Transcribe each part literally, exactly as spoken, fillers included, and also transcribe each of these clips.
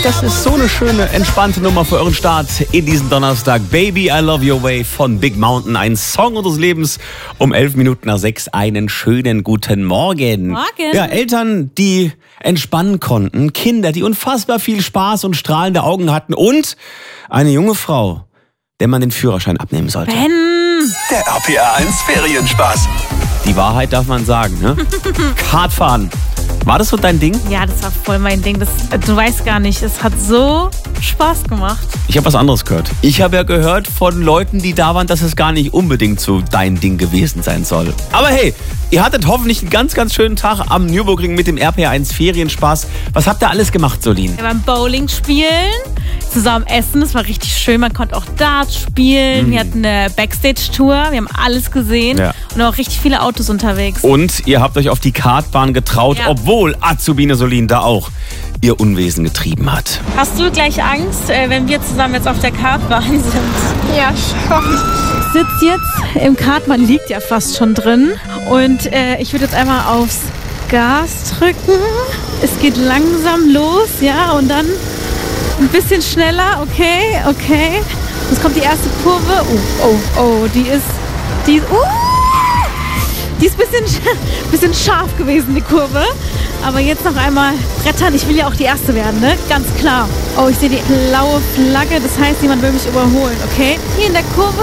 Das ist so eine schöne, entspannte Nummer für euren Start in diesen Donnerstag. Baby, I Love Your Way von Big Mountain. Ein Song unseres Lebens um elf Minuten nach sechs. Einen schönen guten Morgen. Morgen. Ja, Eltern, die entspannen konnten. Kinder, die unfassbar viel Spaß und strahlende Augen hatten. Und eine junge Frau, der man den Führerschein abnehmen sollte. Ben. Der R P R eins Ferienspaß. Die Wahrheit darf man sagen, ne? Kartfahren. War das so dein Ding? Ja, das war voll mein Ding. Das, du weißt gar nicht, es hat so Spaß gemacht. Ich habe was anderes gehört. Ich habe ja gehört von Leuten, die da waren, dass es gar nicht unbedingt so dein Ding gewesen sein soll. Aber hey, ihr hattet hoffentlich einen ganz, ganz schönen Tag am Nürburgring mit dem R P R eins Ferienspaß. Was habt ihr alles gemacht, Solin? Wir waren Bowling spielen, zusammen essen. Das war richtig schön. Man konnte auch Dart spielen. Mhm. Wir hatten eine Backstage-Tour. Wir haben alles gesehen. Ja. Und auch richtig viele Autos unterwegs. Und ihr habt euch auf die Kartbahn getraut, Ja. obwohl Azubine Solin da auch ihr Unwesen getrieben hat. Hast du gleich Angst, äh, wenn wir zusammen jetzt auf der Kartbahn sind? Ja, schon. Ich sitze jetzt im Kart, man liegt ja fast schon drin. Und äh, ich würde jetzt einmal aufs Gas drücken. Es geht langsam los, ja, und dann ein bisschen schneller. Okay, okay. Jetzt kommt die erste Kurve. Oh, oh, oh, die ist, die ist, uh, die ist ein bisschen, bisschen scharf gewesen, die Kurve. Aber jetzt noch einmal brettern. Ich will ja auch die Erste werden, ne? Ganz klar. Oh, ich sehe die blaue Flagge. Das heißt, jemand will mich überholen, okay? Hier in der Kurve.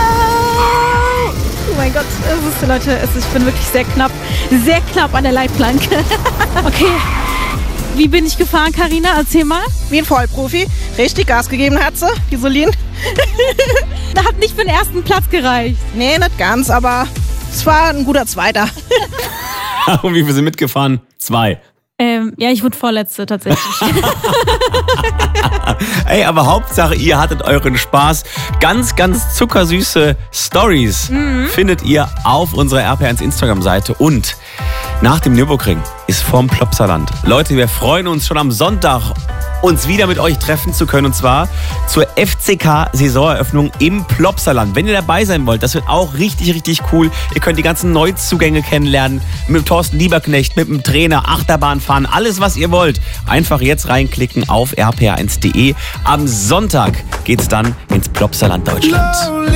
Oh mein Gott, es ist, Leute, es ist, ich bin wirklich sehr knapp, sehr knapp an der Leitplanke. Okay, wie bin ich gefahren, Carina? Erzähl mal. Wie ein Vollprofi. Richtig Gas gegeben hat sie, die Solin. Das hat nicht für den ersten Platz gereicht. Nee, nicht ganz, aber es war ein guter Zweiter. Und wie viel sind mitgefahren? Zwei. Ähm, ja, ich wurde Vorletzte tatsächlich. Ey, aber Hauptsache, ihr hattet euren Spaß. Ganz, ganz zuckersüße Stories mhm. findet ihr auf unserer R P R eins Instagram-Seite. Und nach dem Nürburgring ist vorm Plopsaland. Leute, wir freuen uns schon am Sonntag, uns wieder mit euch treffen zu können. Und zwar zur F C K-Saisoneröffnung im Plopsaland. Wenn ihr dabei sein wollt, das wird auch richtig, richtig cool. Ihr könnt die ganzen Neuzugänge kennenlernen. Mit Thorsten Lieberknecht, mit dem Trainer, Achterbahn fahren, alles, was ihr wollt. Einfach jetzt reinklicken auf r p r eins punkt d e. Am Sonntag geht's dann ins Plopsaland Deutschland.